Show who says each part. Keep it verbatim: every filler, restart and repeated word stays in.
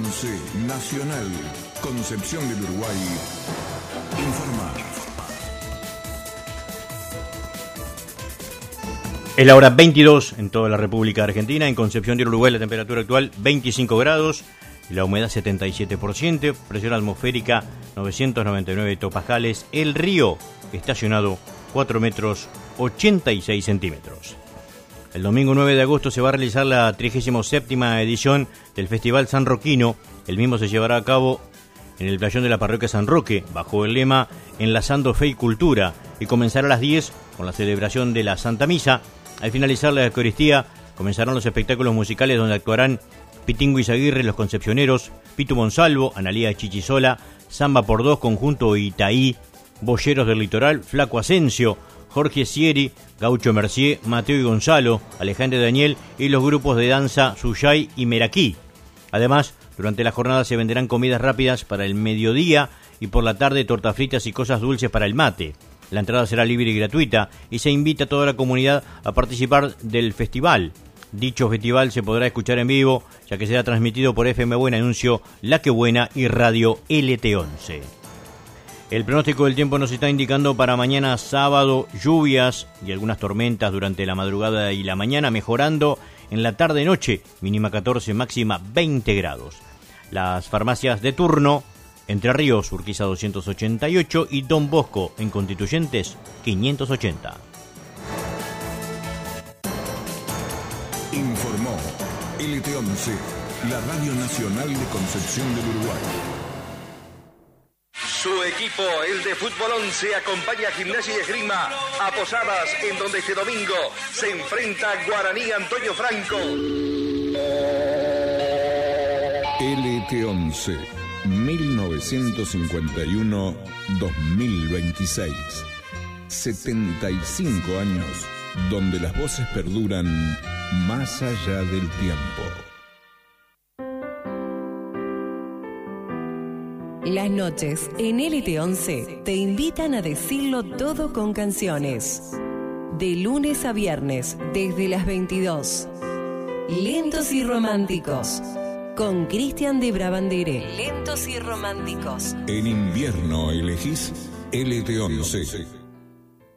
Speaker 1: once Nacional, Concepción del Uruguay, informa.
Speaker 2: Es la hora veintidós en toda la República Argentina. En Concepción del Uruguay la temperatura actual veinticinco grados y la humedad setenta y siete por ciento, presión atmosférica novecientos noventa y nueve hectopascales. El río estacionado cuatro metros ochenta y seis centímetros. El domingo nueve de agosto se va a realizar la trigésima séptima edición del Festival San Roquino. El mismo se llevará a cabo en el playón de la parroquia San Roque, bajo el lema Enlazando Fe y Cultura, y comenzará a las diez con la celebración de la Santa Misa. Al finalizar la Eucaristía, comenzarán los espectáculos musicales donde actuarán Pitingo Izaguirre, Los Concepcioneros, Pitu Monsalvo, Analía Chichisola, Samba por Dos, Conjunto Itaí, Boyeros del Litoral, Flaco Asensio, Jorge Sieri, Gaucho Mercier, Mateo y Gonzalo, Alejandro Daniel y los grupos de danza Suyay y Meraquí. Además, durante la jornada se venderán comidas rápidas para el mediodía y por la tarde tortas fritas y cosas dulces para el mate. La entrada será libre y gratuita y se invita a toda la comunidad a participar del festival. Dicho festival se podrá escuchar en vivo, ya que será transmitido por F M Buen Anuncio, La Que Buena y Radio L T once. El pronóstico del tiempo nos está indicando para mañana sábado lluvias y algunas tormentas durante la madrugada y la mañana, mejorando en la tarde-noche, mínima catorce, máxima veinte grados. Las farmacias de turno: Entre Ríos, Urquiza doscientos ochenta y ocho y Don Bosco en Constituyentes quinientos ochenta.
Speaker 1: Informó L T once, la Radio Nacional de Concepción del Uruguay.
Speaker 3: Su equipo, el de Fútbol once, acompaña a Gimnasia y Esgrima a Posadas, en donde este domingo se enfrenta Guaraní Antonio Franco.
Speaker 1: L T once, mil novecientos cincuenta y uno a dos mil veintiséis. setenta y cinco años donde las voces perduran más allá del tiempo.
Speaker 4: Las noches en L T once te invitan a decirlo todo con canciones. De lunes a viernes, desde las veintidós. Lentos y románticos. Con Cristian de Brabandere. Lentos y románticos.
Speaker 1: En invierno elegís L T once.